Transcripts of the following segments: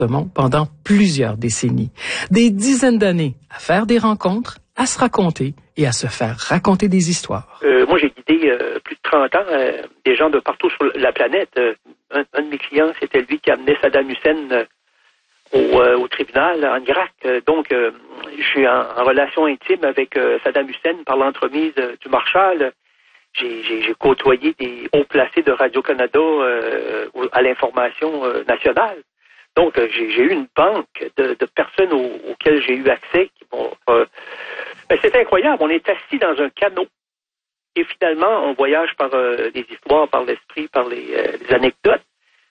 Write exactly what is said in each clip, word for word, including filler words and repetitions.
pendant plusieurs décennies. Des dizaines d'années à faire des rencontres, à se raconter et à se faire raconter des histoires. Euh, moi, j'ai guidé euh, plus de trente ans euh, des gens de partout sur la planète. Euh, un, un de mes clients, c'était lui qui amenait Saddam Hussein euh, au, euh, au tribunal en Irak. Euh, donc, euh, je suis en, en relation intime avec euh, Saddam Hussein par l'entremise euh, du Marshal. J'ai, j'ai, j'ai côtoyé des hauts placés de Radio-Canada euh, à l'information euh, nationale. Donc, euh, j'ai, j'ai eu une banque de, de personnes aux, auxquelles j'ai eu accès. Qui m'ont, euh, ben, c'est incroyable. On est assis dans un canot et finalement, on voyage par euh, les histoires, par l'esprit, par les, euh, les anecdotes.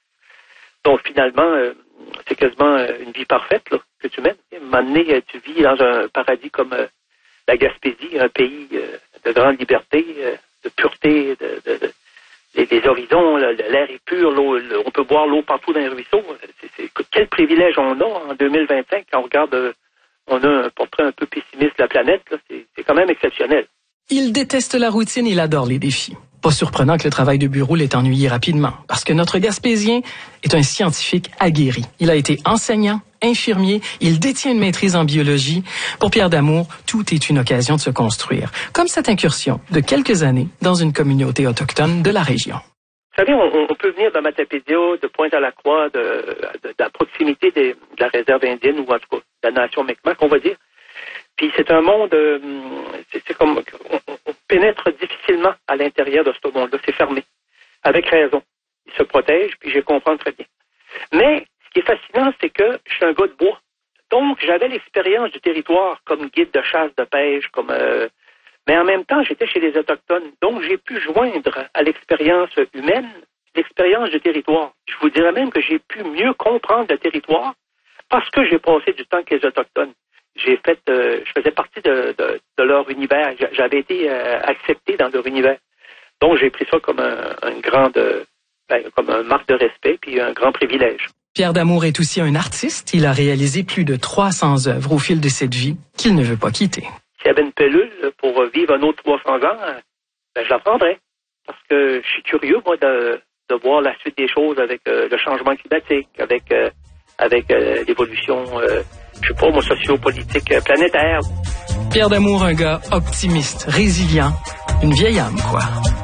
Donc, finalement, euh, c'est quasiment euh, une vie parfaite là, que tu mènes. À un moment donné, euh, tu vis dans un paradis comme euh, la Gaspésie, un pays euh, de grande liberté, euh, de pureté, de, de, de les, les horizons, l'air est pur, l'eau, on peut boire l'eau partout dans les ruisseaux. C'est, c'est, quel privilège on a en deux mille vingt-cinq quand on regarde, euh, on a un portrait un peu pessimiste de la planète, là, c'est, c'est quand même exceptionnel. Il déteste la routine, il adore les défis. Pas surprenant que le travail de bureau l'ait ennuyé rapidement, parce que notre Gaspésien est un scientifique aguerri. Il a été enseignant, infirmier, il détient une maîtrise en biologie. Pour Pierre Damour, tout est une occasion de se construire, comme cette incursion de quelques années dans une communauté autochtone de la région. Vous savez, on, on peut venir de Matapédia, de Pointe-à-la-Croix, de, de, de la proximité des, de la réserve indienne, ou en tout cas de la nation Mi'kmaq, on va dire. Puis c'est un monde, euh, c'est, c'est comme, on, on pénètre difficilement à l'intérieur de ce monde-là, c'est fermé. Avec raison. Il se protège, puis je comprends très bien. Mais ce qui est fascinant, c'est que je suis un gars de bois. Donc, j'avais l'expérience du territoire comme guide de chasse, de pêche, comme... Euh, mais en même temps, j'étais chez les Autochtones. Donc, j'ai pu joindre à l'expérience humaine l'expérience du territoire. Je vous dirais même que j'ai pu mieux comprendre le territoire parce que j'ai passé du temps avec les Autochtones. J'ai fait... Euh, je faisais partie de, de, de leur univers. J'avais été euh, accepté dans leur univers. Donc, j'ai pris ça comme un, un grand... De, ben, comme un marque de respect puis un grand privilège. Pierre Damour est aussi un artiste. Il a réalisé plus de trois cents œuvres au fil de cette vie qu'il ne veut pas quitter. S'il y avait une pilule pour vivre un autre trois cents ans, ben, je la prendrais. Parce que je suis curieux, moi, de, de voir la suite des choses avec euh, le changement climatique, avec, euh, avec euh, l'évolution, euh, je sais pas, moi, sociopolitique euh, planétaire. Pierre Damour, un gars optimiste, résilient, une vieille âme, quoi.